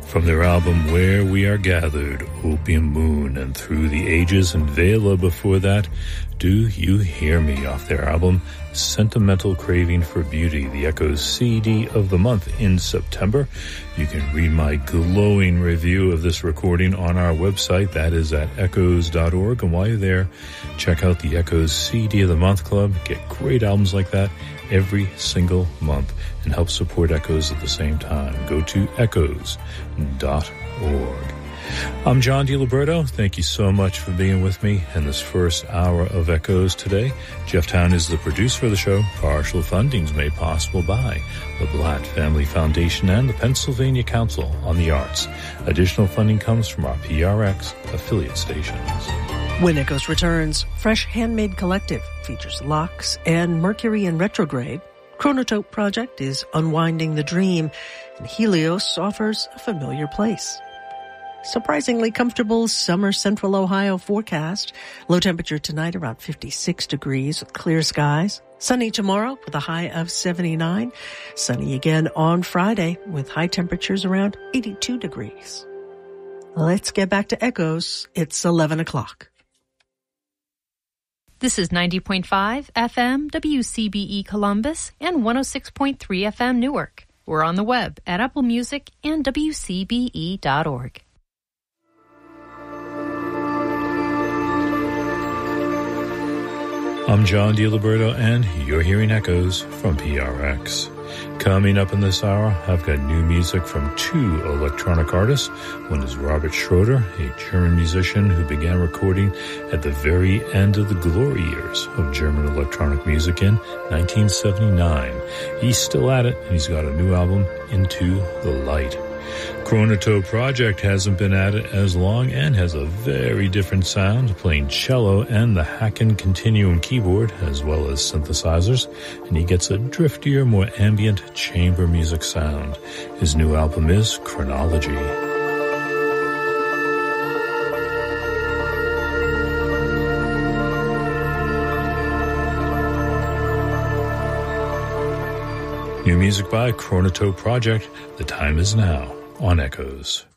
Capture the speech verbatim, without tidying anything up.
From their album Where We Are Gathered, Opium Moon, and Through the Ages, and Vela before that, Do You Hear Me, off their album Sentimental Craving for Beauty, the Echoes C D of the month in September. You can read my glowing review of this recording on our website. That is at echoes dot org. And while you're there, check out the Echoes C D of the Month Club. Get great albums like that every single month and help support Echoes at the same time. Go to echoes dot org. I'm John DiLiberto. Thank you so much for being with me in this first hour of Echoes today. Jeff Town is the producer of the show. Partial funding is made possible by the Blatt Family Foundation and the Pennsylvania Council on the Arts. Additional funding comes from our P R X affiliate stations. When Echoes returns, Fresh Handmade Collective features Locks and Mercury in Retrograde. Chronotope Project is unwinding the dream, and Helios offers a familiar place. Surprisingly comfortable summer central Ohio forecast. Low temperature tonight around fifty-six degrees with clear skies. Sunny tomorrow with a high of seventy-nine. Sunny again on Friday with high temperatures around eighty-two degrees. Let's get back to Echoes. It's eleven o'clock. This is ninety point five F M W C B E Columbus and one oh six point three F M Newark. We're on the web at Apple Music and W C B E dot org. I'm John DiLiberto, and you're hearing Echoes from P R X. Coming up in this hour, I've got new music from two electronic artists. One is Robert Schroeder, a German musician who began recording at the very end of the glory years of German electronic music in nineteen seventy-nine. He's still at it, and he's got a new album, Into the Light. Chronotope Project hasn't been at it as long and has a very different sound, playing cello and the Haken Continuum keyboard as well as synthesizers, and he gets a driftier, more ambient chamber music sound. His new album is Chronology. New music by Chronotope Project. The time is now on Echoes.